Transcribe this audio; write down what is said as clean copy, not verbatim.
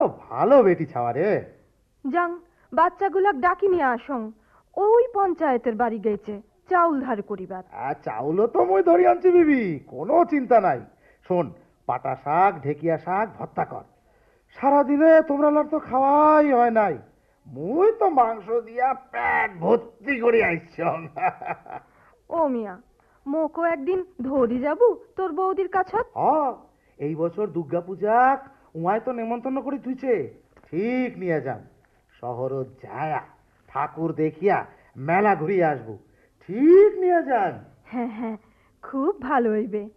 ভালো বেটি ছাওয়া রে। যাং বাচ্চাগুলাক ডাকি নিয়ে আসং, ওই পঞ্চায়েতের বাড়ি গেছে চাউল ধার করিবার। চাউলও তো মই ধরি আনছি বিবি, কোনো চিন্তা নাই। শোন, পাটা শাক ঢেকিয়া শাক ভর্তা কর। সারাদিনে তোমরা লার তো খাওয়াই হয় নাই, মুই তো মাংস দিয়া পেট ভর্তি করে আইছ। ও মিয়া, মোকো একদিন ধরি যাবু তোর বৌদির কাছত। এই বছর দুর্গা পূজাক উমায় তো নেমন্তন্ন করে তুইছে, ঠিক নিয়ে যান। শহর যায়া ঠাকুর দেখিয়া মেলা ঘুরিয়ে আসবো, ঠিক নিয়ে যান। হ্যাঁ হ্যাঁ, খুব ভালো হইবে।